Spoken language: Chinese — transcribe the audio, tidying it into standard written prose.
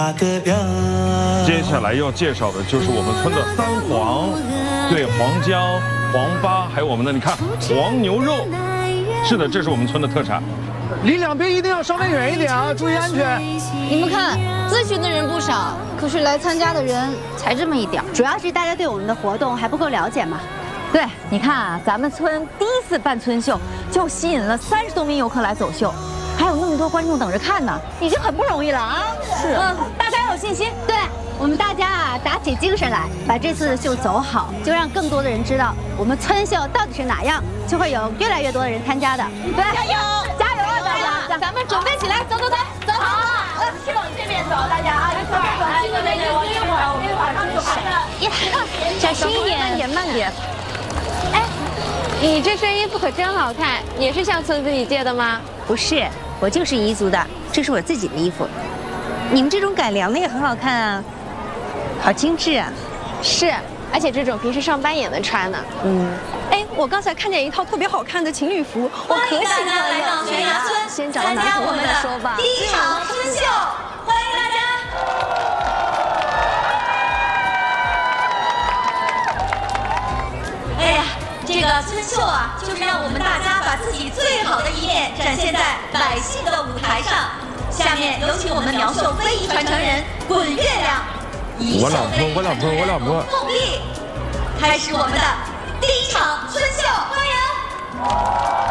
接下来要介绍的就是我们村的三黄，对，黄姜、黄八，还有我们的你看黄牛肉。是的，这是我们村的特产。 离两边一定要稍微远一点啊，注意安全。 你们看，咨询的人不少，可是来参加的人才这么一点。 主要是大家对我们的活动还不够了解嘛。 对，你看啊，咱们村第一次办村秀，就吸引了30多名游客来走秀，还有那么多观众等着看呢，已经很不容易了啊。 是， 大家要有信心。 对。我们大家啊，打起精神来，把这次的秀走好，就让更多的人知道我们村秀到底是哪样，就会有越来越多的人参加的。 对，加油，加油啊，大家！ 咱们准备起来，走走走，走好，去往这边走，大家啊，一会儿，一会儿， 小心一点，慢点，慢点。 哎，你这身衣服可真好看，也是向村子里借的吗？ 不是，我就是彝族的，这是我自己的衣服。你们这种改良的也很好看啊。好精致啊！ 是，而且这种平时上班也能穿呢。 哎，我刚才看见一套特别好看的情侣服，我可喜欢了。 来到悬崖村， 先找个男朋友再说吧。 第一场春秀，欢迎大家！哎呀，这个春秀啊，就是让我们大家把自己最好的一面展现在百姓的舞台上。下面有请我们苗绣非遗传承人滚月亮。 我老婆， 凤丽，开始我们的第一场春秀，欢迎！